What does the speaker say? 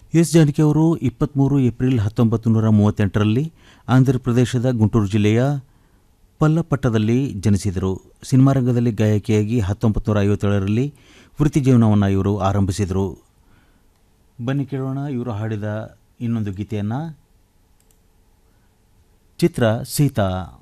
S Janaki ಅವರು 23 April 1938ರಲ್ಲಿ ಆಂಧ್ರಪ್ರದೇಶದ ಗುಂಟೂರು ಜಿಲ್ಲೆಯ ಪಲ್ಲಪಟ್ಟದಲ್ಲಿ ಜನಿಸಿದರು. ಸಿನಿಮಾ ರಂಗದಲ್ಲಿ ಗಾಯಕಿಯಾಗಿ 1957ರಲ್ಲಿ ವೃತ್ತಿ ಜೀವನವನ್ನು ಇವರು ಆರಂಭಿಸಿದರು. ಬನ್ನಿ ಕೇಳೋಣ ಇವರು ಹಾಡಿದ ಇನ್ನೊಂದು ಗೀತೆಯನ್ನು. ಚಿತ್ರ ಸೀತಾ.